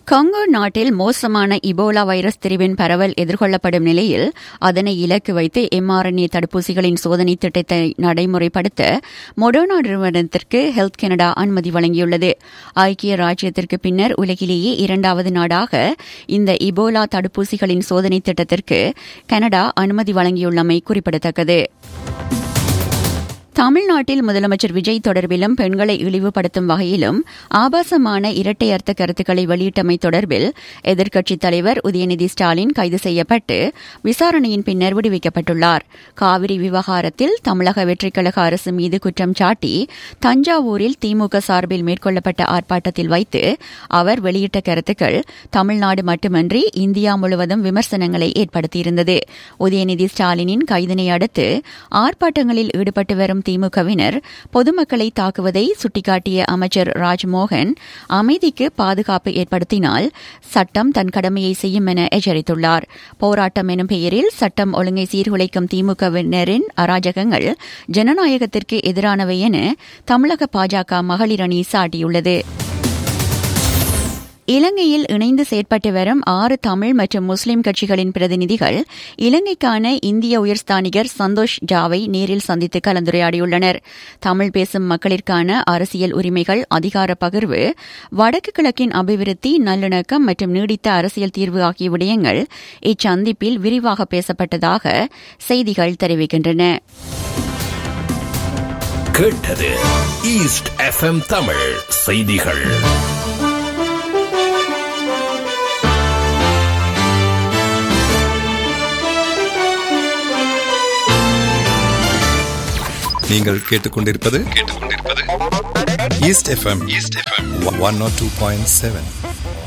Congo நாட்டில் மோசமான Ebola virus திரிவின் பரவல் எதிர்கொள்ளப்படும் நிலையில் அதனை இலக்கு வைத்து mRNA தடுப்பூசிகளின் சோதனை திட்டத்தை நடைமுறைப்படுத்த மொடர்னா நிறுவனத்திற்கு ஹெல்த் கனடா அனுமதி வழங்கியுள்ளது. ஐக்கிய ராஜ்யத்திற்கு பின்னர் உலகிலேயே இரண்டாவது நாடாக இந்த இபோலா தடுப்பூசிகளின் சோதனை திட்டத்திற்கு கனடா அனுமதி வழங்கியுள்ளமை குறிப்பிடத்தக்கது. தமிழ்நாட்டில் முதலமைச்சர் விஜய் தொடர்பிலும் பெண்களை இழிவுபடுத்தும் வகையிலும் ஆபாசமான இரட்டை அர்த்த கருத்துக்களை வெளியிட்டமை தொடர்பில் எதிர்க்கட்சித் தலைவர் உதயநிதி ஸ்டாலின் கைது செய்யப்பட்டு விசாரணையின் பின்னர் விடுவிக்கப்பட்டுள்ளார். காவிரி விவகாரத்தில் தமிழக வெற்றிக்கழக அரசு மீது குற்றம் சாட்டி தஞ்சாவூரில் திமுக சார்பில் மேற்கொள்ளப்பட்ட ஆர்ப்பாட்டத்தில் வைத்து அவர் வெளியிட்ட கருத்துக்கள் தமிழ்நாடு மட்டுமன்றி இந்தியா முழுவதும் விமர்சனங்களை ஏற்படுத்தியிருந்தது. உதயநிதி ஸ்டாலினின் கைதினை அடுத்து ஆர்ப்பாட்டங்களில் ஈடுபட்டு வரும் திமுகவினர் பொதுமக்களை தாக்குவதை சுட்டிக்காட்டிய அமைச்சர் ராஜ்மோகன் அமைதிக்கு பாதுகாப்பு ஏற்படுத்தினால் சட்டம் தன் கடமையை செய்யும் என எச்சரித்துள்ளார். போராட்டம் எனும் பெயரில் சட்டம் ஒழுங்கை சீர்குலைக்கும் திமுகவினரின் அராஜகங்கள் ஜனநாயகத்திற்கு எதிரானவை என தமிழக பாஜக மகளிர் அணி சாட்டியுள்ளது. இலங்கையில் இணைந்து செயற்பட்டு வரும் 6 தமிழ் மற்றும் முஸ்லிம் கட்சிகளின் பிரதிநிதிகள் இலங்கைக்கான இந்திய உயர்ஸ்தானிகர் சந்தோஷ் ஜாவை நேரில் சந்தித்து கலந்துரையாடியுள்ளனர். தமிழ் பேசும் மக்களிற்கான அரசியல் உரிமைகள், அதிகார பகிர்வு, வடக்கு கிழக்கின் அபிவிருத்தி, நல்லிணக்கம் மற்றும் நீடித்த அரசியல் தீர்வு ஆகிய விடயங்கள் இச்சந்திப்பில் விரிவாக பேசப்பட்டதாக செய்திகள் தெரிவிக்கின்றன. கேட்டது ஈஸ்ட் எஃப்எம் தமிழ் செய்திகள். நீங்கள் கேட்டுக்கொண்டிருப்பது ஈஸ்ட் எஃப்எம் 102.7.